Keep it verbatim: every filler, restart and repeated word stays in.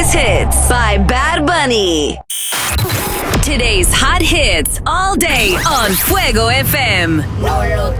Greatest Hits by Bad Bunny. Today's hot hits all day on Fuego F M.